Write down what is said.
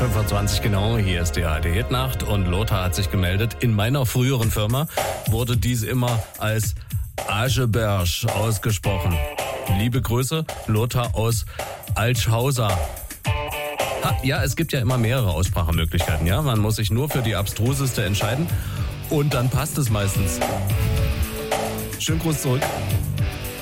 8:25 genau, hier ist die alte Hitnacht und Lothar hat sich gemeldet. In meiner früheren Firma wurde dies immer als Ascheberg ausgesprochen. Liebe Grüße, Lothar aus Altschauser. Ja, es gibt ja immer mehrere Aussprachemöglichkeiten, ja? Man muss sich nur für die abstruseste entscheiden und dann passt es meistens. Schönen Gruß zurück.